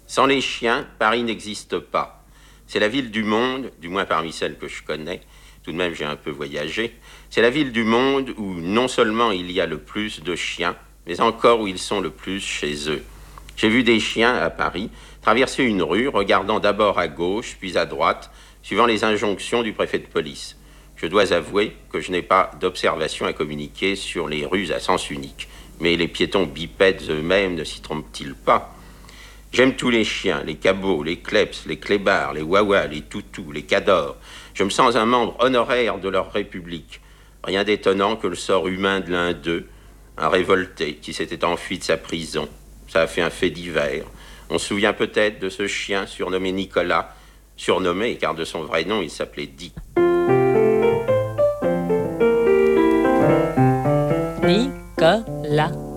Sans les chiens, Paris n'existe pas. C'est la ville du monde, du moins parmi celles que je connais, tout de même j'ai un peu voyagé, c'est la ville du monde où non seulement il y a le plus de chiens, mais encore où ils sont le plus chez eux. J'ai vu des chiens à Paris traverser une rue, regardant d'abord à gauche, puis à droite, suivant les injonctions du préfet de police. Je dois avouer que je n'ai pas d'observation à communiquer sur les rues à sens unique. Mais les piétons bipèdes eux-mêmes ne s'y trompent-ils pas? J'aime tous les chiens, les cabots, les kleps, les clébards, les wawas, les toutous, les cadors. Je me sens un membre honoraire de leur république. Rien d'étonnant que le sort humain de l'un d'eux, un révolté qui s'était enfui de sa prison. Ça a fait un fait divers. On se souvient peut-être de ce chien surnommé Nicolas, surnommé car de son vrai nom il s'appelait Dick. Nicolas.